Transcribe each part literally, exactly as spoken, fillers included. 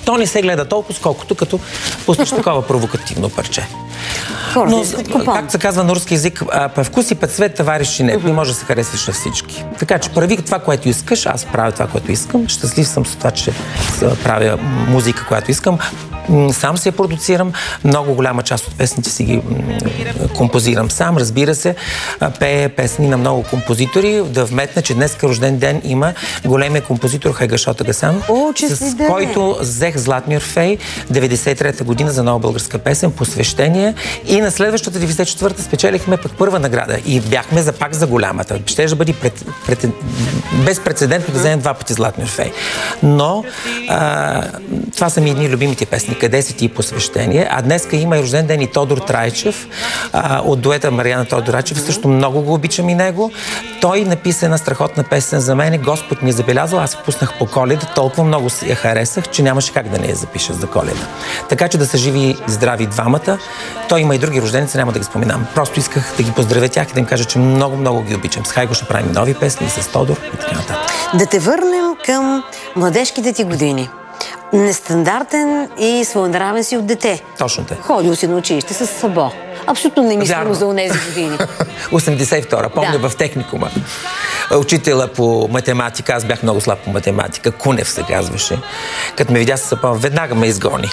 То не се гледа толкова, сколкото като пуснеш такова провокативно парче. Но, както се казва на руски език, по вкус и по цвет товарищи нет. Не може да се харесваш на всички. Така че прави това, което искаш. Аз правя това, което искам. Щастлив съм с това, че правя музика, която искам. Сам се я продуцирам. Много голяма част от песните си ги композирам сам. Разбира се, пея песни на много композитори. Да вметна, че днес рожден ден има големия композитор Хайгашот Агасан, с който взех Златни Орфей деветдесет и трета година за нова българска песен, посвещение. И на следващата деветдесет и четвърта спечелихме пък първа награда. И бяхме за пак за голямата. Ще да бъде пред, пред, безпрецедентно да вземем два пъти Златни Орфей. Но а, това са ми едни любимите песни. Къде си ти посвещение. А днеска има и рожден ден и Тодор Трайчев а, от дуета Мариана Тодорачев. Също много го обичам и него. Той написа една страхотна песен за мен. Господ ми е забелязал. Аз я пуснах по Коледа. Толкова много си я харесах, че нямаше как да не я запиша за Коледа. Така че да са живи и здрави двамата. Той има и други рожденици, няма да ги споменам. Просто исках да ги поздравя тях и да им кажа, че много, много ги обичам. С Хайго ще правим нови песни, с Тодор и така нататък. Да те върнем към младежките ти години. Нестандартен и своенравен си от дете. Точно те. Ходил си на училище с сабо. Абсолютно не мислимо за онези години. осемдесет и втора. Помня да. В техникума. Учителя по математика, аз бях много слаб по математика, Кунев се казваше. Като ме видя с сабо, веднага ме изгони.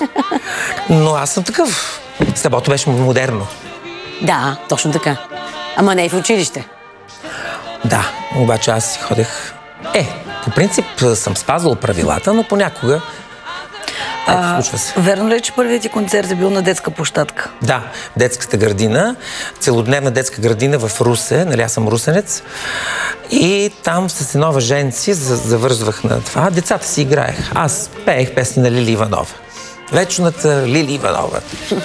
Но аз съм такъв. Сабото беше модерно. Да, точно така. Ама не и в училище. Да, обаче аз си ходех... Е, по принцип съм спазвал правилата, но понякога а, случва се. Верно ли е, че първият ти концерт е бил на детска площадка? Да, детската градина, целодневна детска градина в Русе, нали аз съм русенец, и там с едно въженци завързвах на това. Децата си играех. Аз пеех песни на Лили Иванова. Вечната Лили Иванова.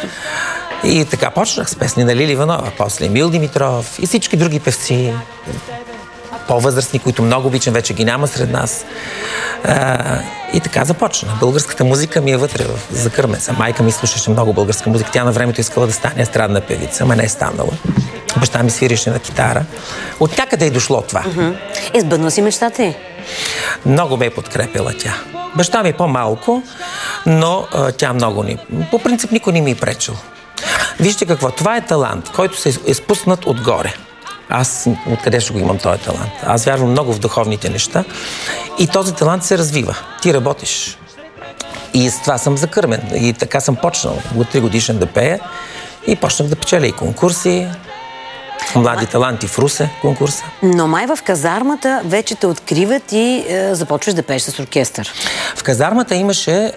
И така почнах с песни на Лили Иванова, после Емил Димитров и всички други певци. По-възрастни, които много обичам, вече ги няма сред нас. А, и така започна. Българската музика ми е вътре за кърмеца. Майка ми слушаше много българска музика. Тя на времето искала да стане естрадна певица, ама не е станала. Баща ми свирише на китара. От някъде е дошло това. Uh-huh. Избъдна си мечтата й? Много ме е подкрепила тя. Баща ми е по-малко, но а, тя много ни... По принцип никой не ми е пречил. Вижте какво. Това е талант, който се е спуснат отгоре. Аз откъде ще го имам този талант? Аз вярвам много в духовните неща и този талант се развива. Ти работиш. И с това съм закърмен. И така съм почнал от три годишен да пея и почнах да печеля и конкурси. Млади таланти в Русе конкурса. Но май в казармата вече те откриват и е, започваш да пееш с оркестър. В казармата имаше е,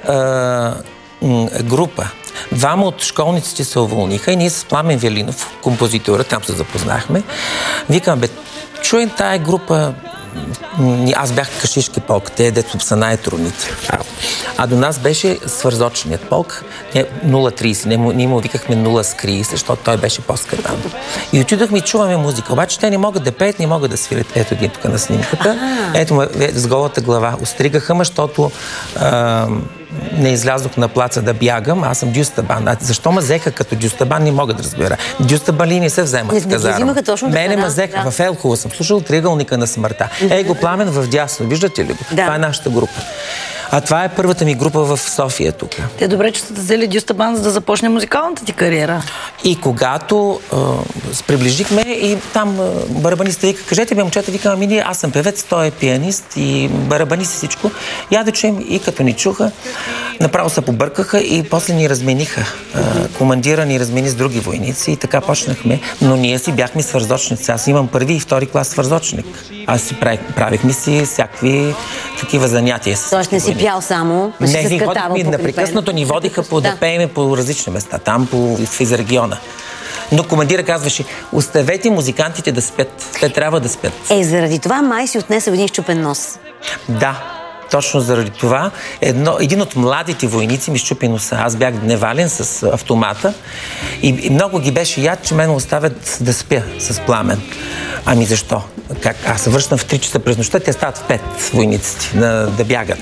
група. Двама от школниците се уволниха и ние с Пламен Велинов, композитора, там се запознахме. Викам, бе, чуем тая група, аз бях кашишки полк, те дето са най-трудните. А, а до нас беше свързочният полк, нула трийсет, ние му викахме нула скрий, защото той беше по-скатан. И отидохме и чуваме музика, обаче те не могат да пеят, не могат да свирят. Ето ги тук на снимката. Ето ме с голата глава. Остригаха ме, защото а, не излязох на плаца да бягам, аз съм дюстабан. А защо ме взеха като дюстабан, не мога да разбера. Дюстабали не се вземат в казарма. Мене ме взеха да. В Елхово, съм слушал Триъгълника на смъртта. Ей го Пламен в дясно, виждате ли го? Да. Това е нашата група. А това е първата ми група в София тук. Те добре, че сте взели дюстабан, за да започне музикалната ти кариера. И когато а, се приближихме и там а, барабанистът вика, кажете ми, момчета, викам, ами ние, аз съм певец, той е пианист и барабанист и всичко. Я да чуем и като ни чуха, направо се побъркаха и после ни размениха. А, командира ни размени с други войници и така почнахме. Но ние си бяхме свързочници. Аз имам първи и втори клас свързочник. Аз си правих, правихме си всякакви такива занятия. Тоест не си пял само, не, се ни ходихме непрекъснато, ни водиха по да, да пееме по различни места, там по, в из региона. Но командира казваше, оставете музикантите да спят, те трябва да спят. Е, заради това май си отнесъл един щупен нос. Да, точно заради това. Едно, един от младите войници ми щупи носа. Аз бях дневален с автомата и, и много ги беше яд, че мен оставят да спя с Пламен. Ами защо? Как? Аз се връщам в три часа през нощта, те стават в пет войниците да, да бягат.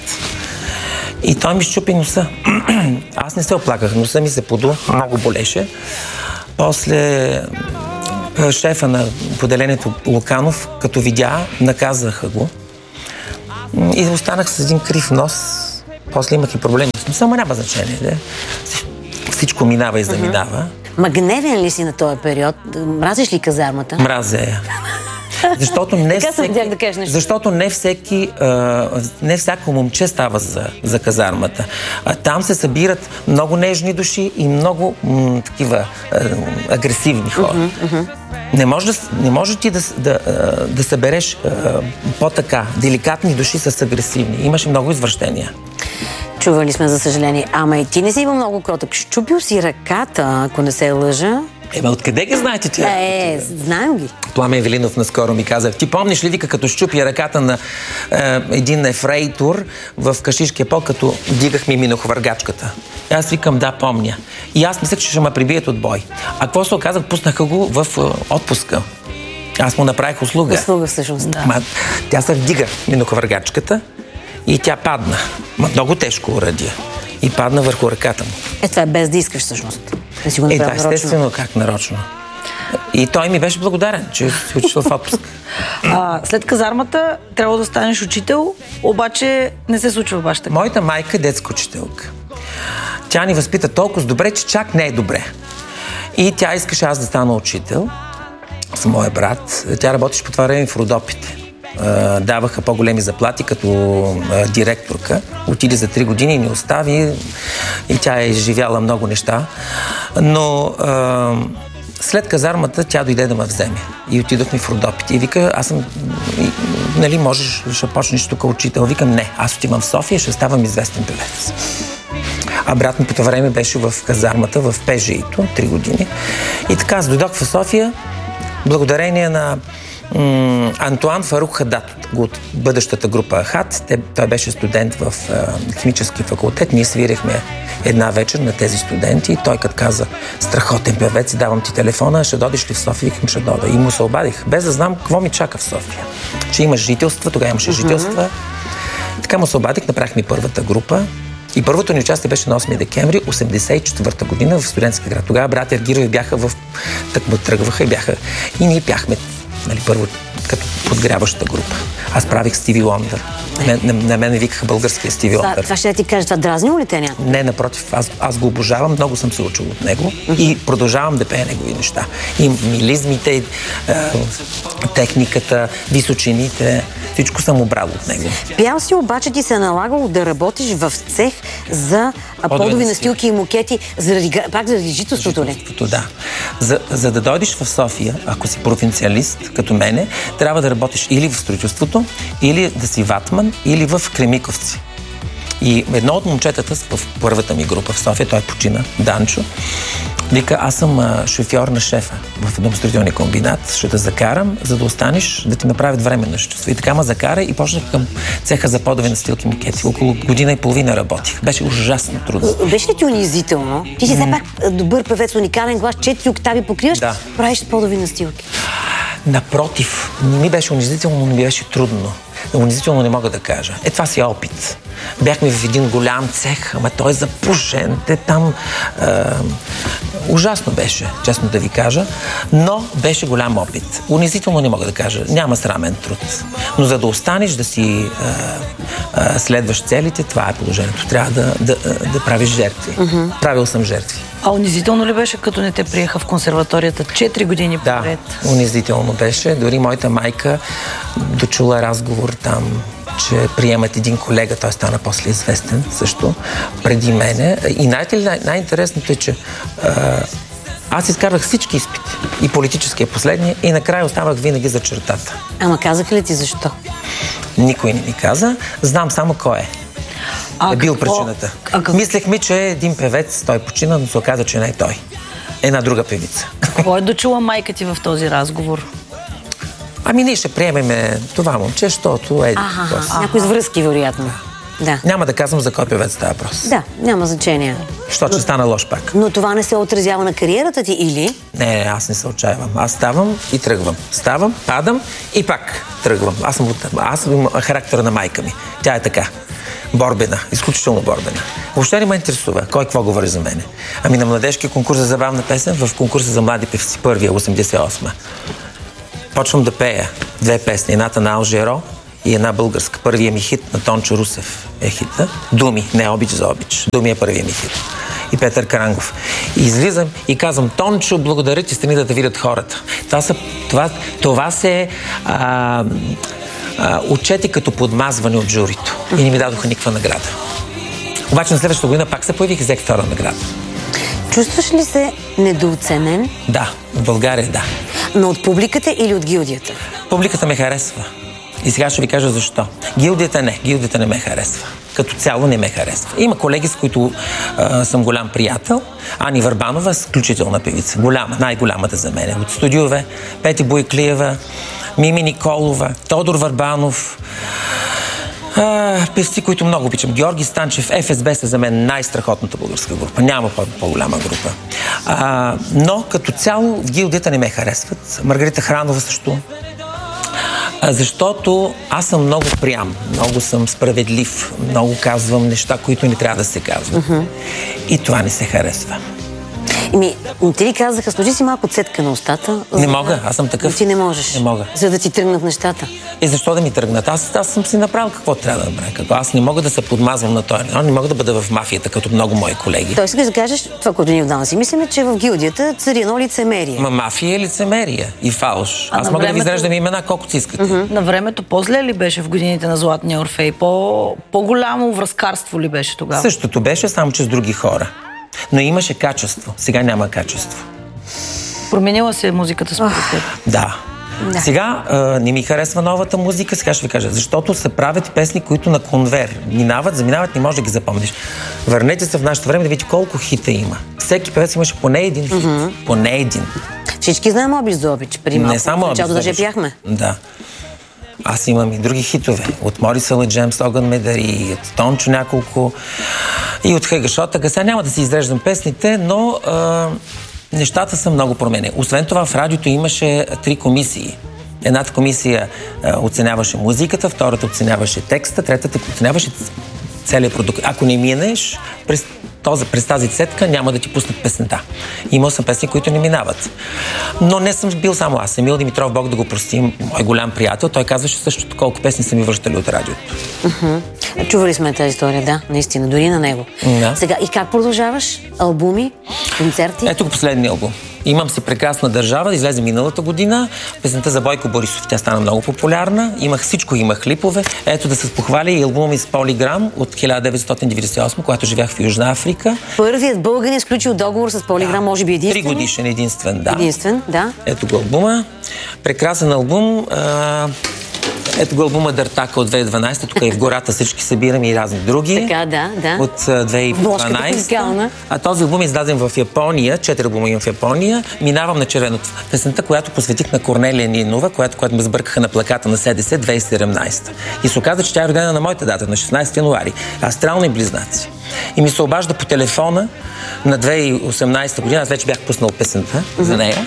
И той ми щупи носа. Аз не се оплаках, носа ми се поду, много болеше. После шефа на поделението Луканов, като видя, наказаха го. И останах с един крив нос. После имах и проблеми приятно, само няма значение. Да? Всичко минава и заминава. Uh-huh. Ма гневен ли си на този период? Мразиш ли казармата? Мразя я. Защото не всеки, да кажеш нещо. защото не всеки, а, не всяко момче става за, за казармата. А, там се събират много нежни души и много м, такива а, агресивни хора. Uh-huh, uh-huh. Не може, да, не може ти да, да, да събереш а, по-така деликатни души с агресивни. Имаше много извращения. Чували сме, за съжаление. Ама и ти не си има много кротък. Щупил си ръката, ако не се лъжа. Ема откъде ги знаете тя? Е, знаем ги. Пламен Велинов наскоро ми каза: ти помниш ли, вика, като щупи ръката на е, един ефрейтор в Кашишкия пол, като дигахме минохвъргачката? И аз викам: да, помня. И аз мислех, че ще ме прибият от бой. А какво се оказах? Пуснаха го в е, отпуска. Аз му направих услуга. Услуга всъщност, да. Ма, тя се вдига минохвъргачката и тя падна. Ма, много тежко уръдие. И падна върху ръката му. Е, това е без да искаш всъщност. Да си го е, да, нарочно. естествено, как нарочно. И той ми беше благодарен, че си учил в отпуск. А, след казармата трябва да станеш учител, обаче не се случва баш така. Моята майка е детска учителка. Тя ни възпита толкова добре, че чак не е добре. И тя искаше аз да стана учител с моя брат. Тя работеше по това време в Родопите. Даваха по-големи заплати като а, директорка. Отиде за три години и ни остави и тя е изживяла много неща. Но а, след казармата тя дойде да ме вземе и отидохме в Родопите. И вика: аз съм, и, нали, можеш, ще почнеш тук учител. Викам: не, аз отивам в София, ще ставам известен певец. А брат ми по това време беше в казармата в Пежиито, три години. И така, аз дойдох в София, благодарение на Антуан Фарук Хадат от бъдещата група Ахат. Той беше студент в а, химически факултет. Ние свирихме една вечер на тези студенти и той като каза: страхотен певец, давам ти телефона, ще додиш ли в София? Викам: ще дода. И му се обадих, без да знам какво ми чака в София. Че има жителства, тогава имаше uh-huh. жителства. Така му се обадих, направихме първата група. И първото ни участие беше на осми декември осемдесет и четвърта година в студентски град. Тогава брат Ергирови бяха в... Так му тръгваха и бяха... И ние пяхме, нали, първо като подгряваща група. Аз правих Стиви Лондър. На, на, на мен викаха българския Стиви Това, Лондър. това ще да ти кажа, това дразнило ли те някой? Не, напротив, аз, аз го обожавам, много съм се учил от него uh-huh. и продължавам да пея негови неща. И милизмите, е, техниката, височините, всичко съм обрал от него. Пял си, обаче ти се е налагало да работиш в цех за подови настилки и мукети, заради, пак заради жителството ли? Жителството, да. За, за да дойдеш в София, ако си провинциалист, като мене, трябва да работиш или в строителството, или да си ватман, или в Кремиковци. И едно от момчетата в първата ми група в София, той почина, Данчо, вика: аз съм а, шофьор на шефа в домостроителния комбинат, ще те закарам, за да останеш, да ти направят временно жителство. И така ме закара и почнах към цеха за подови настилки мукети. Около година и половина работих. Беше ужасно трудно. Беше ли ти унизително? Ти си все пак добър певец, уникален глас, четири октави покриваш, да. Правиш подови настилки. Напротив, не ми беше унизително, но ми беше трудно. Унизително не мога да кажа. Е, това си е опит. Бяхме в един голям цех, ама той е запушен. Те там... Е, ужасно беше, честно да ви кажа, но беше голям опит. Унизително не мога да кажа. Няма срамен труд. Но за да останеш, да си е, е, следваш целите, това е положението. Трябва да, да, да правиш жертви. Uh-huh. Правил съм жертви. А унизително ли беше, като не те приеха в консерваторията четири години поред? Да, унизително беше. Дори моята майка дочула разговор там, че приемат един колега, той стана после известен също, преди мене. И знаете ли, най- най-интересното е, че а, аз изкарвах всички изпити. И политическия последния, и накрая оставах винаги за чертата. Ама казаха ли ти защо? Никой не ми каза. Знам само кой е. А е бил какво? причината. А Мислехме, че е един певец, той почина, но се оказа, че не е той. Една друга певица. Какво е дочула майка ти в този разговор? Ами ние ще приемеме това момче, защото е... Аха, някои с връзки, вероятно. Да. Няма да казвам за кой певец става въпрос. Да, няма значение. Защото ще стана лош пак. Но това не се отразява на кариерата ти, или? Не, аз не се отчаявам. Аз ставам и тръгвам. Ставам, падам и пак тръгвам. Аз съм, аз съм характера на майка ми. Тя е така. Борбена, изключително борбена. Въобще не ме интересува кой какво говори за мене. Ами на младежки конкурс за забавна песен, в конкурса за млади певци, първия, осемдесет и осма. Почвам да пея две песни. Едната на Алжеро и една българска. Първия ми хит на Тончо Русев е хита. Думи, не обич за обич. Думи е първия ми хит. И Петър Карангов. И излизам и казвам: Тончо, благодаря, че страни да те видят хората. Това, са, това, това се а, а, отчети като подмазване от журито. И не ми дадоха никаква награда. Обаче на следващата година пак се появих и взех втора награда. Чувстваш ли се недооценен? Да, в България да. Но от публиката или от гилдията? Публиката ме харесва. И сега ще ви кажа защо. Гилдията не. Гилдията не ме харесва. Като цяло не ме харесва. Има колеги, с които а, съм голям приятел. Ани Върбанова е изключителна певица. Голяма, най-голямата за мен. От студиове. Пети Бойклиева, Мими Николова, Тодор Върбанов. А, певци, които много обичам. Георги Станчев, Еф Ес Би са за мен най-страхотната българска група. Няма по-голяма група. А, но като цяло в гилдията не ме харесват. Маргарита Хранова също. А, защото аз съм много прям, много съм справедлив, много казвам неща, които не трябва да се казват. Uh-huh. И това не се харесва. Еми, ти ли казаха, сложи си малко цетка на устата? Не мога, аз съм такъв. Ти не можеш. Не мога. За да ти тръгнат нещата. И защо да ми тръгнат? Аз, аз съм си направил какво трябва да направя. Като аз не мога да се подмазвам на този. Не мога да бъда в мафията, като много мои колеги. Той искаш да кажеш това, което ни отдавна си мислиме, че в гилдията цари едно лицемерие. Ма мафия е лицемерие и фалш. А аз мога времето... да ви изреждам имена колкото си искате. Uh-huh. На времето по-зле ли беше в годините на Златния Орфей? По... По-голямо връзкарство ли беше тогава? Същото беше, само че с други хора. Но имаше качество. Сега няма качество. Променила се музиката според теб? Да. Да. Сега а, не ми харесва новата музика, сега ще ви кажа. Защото се правят песни, които на конвер минават, заминават, не може да ги запомниш. Върнете се в нашето време да видите колко хита има. Всеки певец имаше поне един хит. Mm-hmm. Поне един. Всички знаем обич за обич. При малко. Не само обич за обич. Пяхме. Да. Аз имам и други хитове. От Морисъл и Джемс, Огън Медари, от Тончо няколко и от Хегашота. Сега няма да си изреждам песните, но а, нещата са много променени. Освен това в радиото имаше три комисии. Едната комисия а, оценяваше музиката, втората оценяваше текста, третата оценяваше целият продукт. Ако не минеш през, този, през тази цетка, няма да ти пуснат песента. Имал съм песни, които не минават. Но не съм бил само аз. Емил Димитров, Бог да го прости, мой голям приятел, той казваше също колко песни са ми връщали от радиото. Uh-huh. Чували сме тази история, да, наистина, дори на него. Да. Сега, и как продължаваш? Албуми, концерти? Ето го последния албум. Имам си прекрасна държава, да излезе миналата година. Песента за Бойко Борисов, тя стана много популярна. Имах всичко, имах клипове. Ето да се похваля и албум из Полиграм от хиляда деветстотин деветдесет и осма, когато живях в Южна Африка. Първият българин е сключил договор с Полиграм, да, може би единствен. Три годишен единствен, да. Единствен, да. Ето го албума. Прекрасен албум. А... Ето го албума Дъртака от две хиляди и дванадесета. Тук и в гората всички събираме и разни други. Така, да, да. От две хиляди и дванадесета. А този албум е издаден в Япония. Четири албума имам в Япония. Минавам на червеното. Песента, която посветих на Корнелия Нинова, която, която ме сбъркаха на плаката на СДС две хиляди и седемнадесета. И се оказа, че тя е родена на моята дата, на шестнадесети януари. Астрални близнаци. И ми се обажда по телефона на две хиляди и осемнадесета година. Аз вече бях пуснал песента mm-hmm. за нея.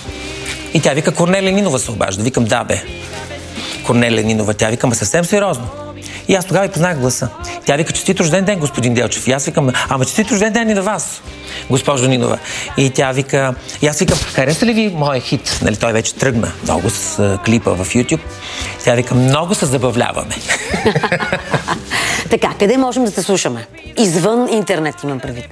И тя вика: Корнелия Нинова се обажда. Викам: да, бе. Корнелия Нинова. Тя вика: ма съвсем сериозно. И аз тогава и познах гласа. Тя вика: честит рожден ден, господин Делчев. И аз викам: ама честит рожден ден и на вас, госпожо Нинова. И тя вика... И аз викам: хареса ли ви моя хит? Нали, той вече тръгна много с uh, клипа в YouTube. Тя вика: много се забавляваме. Така, къде можем да те слушаме? Извън интернет имам предвид.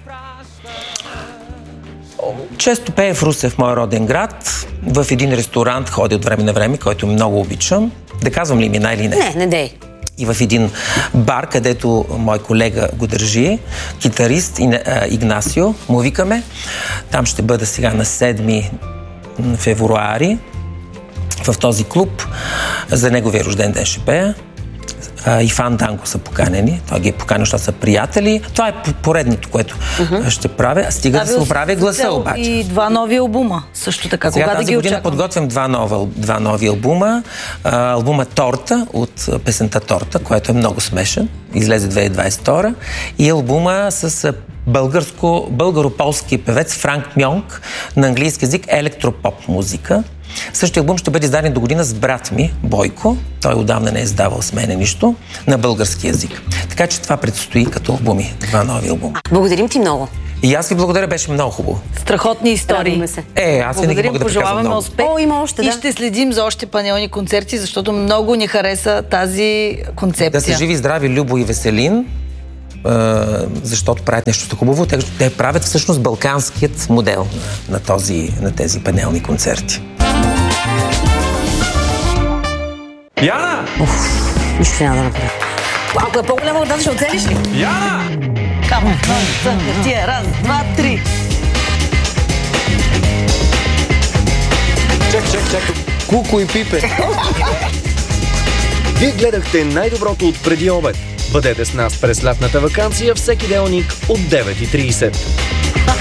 Често пея в Русе, в моя роден град. В един ресторант ходя от време на време, който много обичам. Да казвам ли имена или не? Не, не дей. И в един бар, където мой колега го държи, китарист Игнасио, му викаме. Там ще бъда сега на седми февруари в този клуб. За неговия рожден ден ще пея. И Фан Данго са поканени. Той ги е поканен, защото са приятели. Това е поредното, което uh-huh. ще правя. Стига да, да се оправя гласа обаче. И два нови албума също така. Сега кога тази да ги година очаквам? подготвям два, нова, два нови албума. А, албума Торта от песента Торта, който е много смешен. Излезе две хиляди двадесет и втора. И албума с българско, българо-полски певец Франк Мьонг на английски език, електропоп музика. Същия албум ще бъде издаден до година с брат ми, Бойко. Той отдавна не е издавал с мене нищо, на български език. Така че това предстои като албуми. Два нови албума. Благодарим ти много. И аз ви благодаря, беше много хубаво. Страхотни истории. Е, аз винаги мога да пожелаваме много. успех. О, има още, да. И ще следим за още панелни концерти, защото много ни хареса тази концепция. Да са живи, здрави Любо и Веселин, защото правят нещо хубаво. Те, те правят всъщност балканският модел на, този, на тези панелни концерти. Яна! Уф, нищо няма да направя. Ако е по-голямо от тази, ще оцелиш ли? Яна! Камо, хартия, раз, два, три. Чек, чек, чек. Куко и Пипе. Вие гледахте най-доброто от преди обед. Бъдете с нас през лятната ваканция всеки делник от девет и трийсет.